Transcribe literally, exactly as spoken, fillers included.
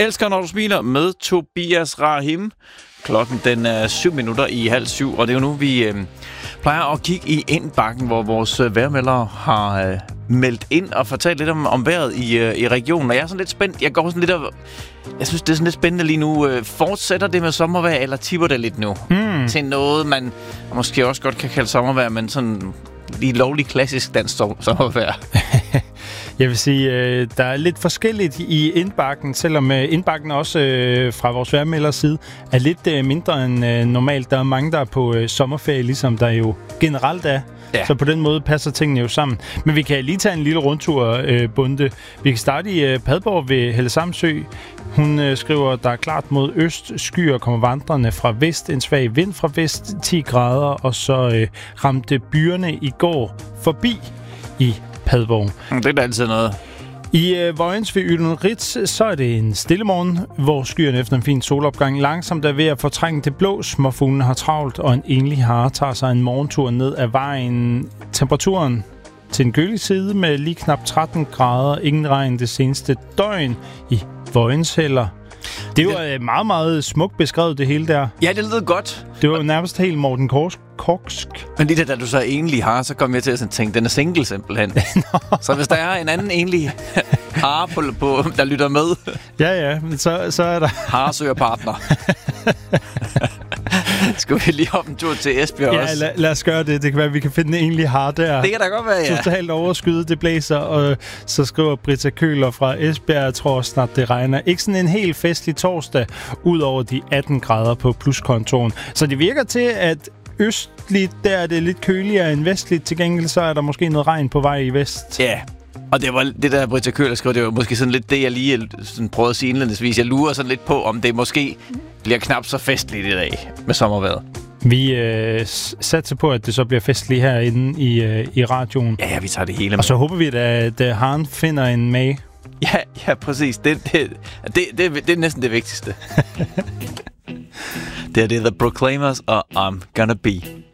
Elsker, når du smiler med Tobias Rahim. Klokken den er syv minutter i halv syv, og det er jo nu, vi øh, plejer at kigge i indbakken, hvor vores øh, vejrmeldere har øh, meldt ind og fortalt lidt om, om vejret i, øh, i regionen. Og jeg er sådan lidt spændt. Jeg går sådan lidt og, jeg synes, det er sådan lidt spændende lige nu. Øh, fortsætter det med sommervejr, eller tipper det lidt nu? Mm. Til noget, man måske også godt kan kalde sommervejr, men sådan lige lovlig klassisk dansk sommervejr. Jeg vil sige, øh, der er lidt forskelligt i indbakken, selvom øh, indbakken også øh, fra vores vejrmelders side er lidt øh, mindre end øh, normalt. Der er mange, der er på øh, sommerferie, ligesom der jo generelt er. Ja. Så på den måde passer tingene jo sammen. Men vi kan lige tage en lille rundtur, øh, Bunde. Vi kan starte i øh, Padborg ved Helle Samsø. Hun øh, skriver, der er klart mod øst. Skyer kommer vandrende fra vest. En svag vind fra vest, ti grader. Og så øh, ramte byerne i går forbi i Padborg. Det er da altid noget. I øh, Vojens ved Ytterritz, så er det en stille morgen, hvor skyerne efter en fin solopgang langsomt er ved at fortrænge det blå. Småfuglene har travlt, og en enlig hare tager sig en morgentur ned ad vejen. Temperaturen til en kølig side med lige knap tretten grader. Ingen regn det seneste døgn i Vojens heller. Det var det... meget, meget smukt beskrevet, det hele der. Ja, det lyder godt. Det var jo nærmest helt Morten Kors- Korksk. Men lige da du så egentlig har, så kom jeg til at tænke, den er single simpelthen. Så hvis der er en anden egentlig har, på, på, der lytter med. Ja, ja, men så, så er der... Har søger partner. Skal vi lige hoppe en tur til Esbjerg ja, også? Ja, lad, lad os gøre det. Det kan være, at vi kan finde en egentlig har der. Det kan da godt være, ja. Totalt overskyet, det blæser, og så skriver Britta Køler fra Esbjerg, jeg tror snart det regner. Ikke sådan en helt festlig torsdag, ud over de atten grader på pluskontoren. Så det virker til, at østligt, der er det lidt køligere end vestligt. Til gengæld så er der måske noget regn på vej i vest. Ja, og det var det der Britta Køler skrev, det var måske sådan lidt det, jeg lige sådan prøvede at sige indledningsvis. Jeg lurer sådan lidt på, om det måske bliver knap så festligt i dag med sommervejret. Vi øh, satser på, at det så bliver festligt herinde i, øh, i radioen. Ja, ja, vi tager det hele med. Og så håber vi, at, at Haren finder en mage. Ja, ja, præcis. Det, det, det, det, det er næsten det vigtigste. det er det The Proclaimers og I'm Gonna Be.